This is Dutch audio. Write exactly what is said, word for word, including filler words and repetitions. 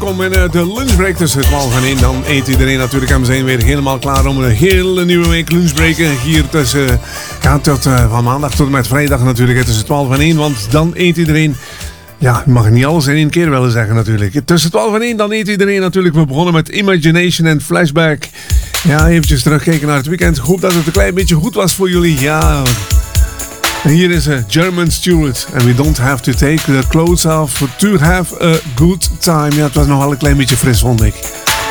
welkom in uh, de lunchbreak tussen twaalf en één. Dan eet iedereen natuurlijk en we zijn weer helemaal klaar om een hele nieuwe week lunchbreken. Hier tussen, uh, ja, tot, uh, van maandag tot en met vrijdag natuurlijk tussen twaalf en één. Want dan eet iedereen, ja, je mag niet alles in één keer willen zeggen natuurlijk. Tussen twaalf en één dan eet iedereen natuurlijk. We begonnen met Imagination en Flashback. Ja, eventjes terugkijken naar het weekend. Ik hoop dat het een klein beetje goed was voor jullie. Ja. En hier is een German Stewart. And we don't have to take the clothes off to have a good time. Ja, het was nog wel een klein beetje fris, vond ik.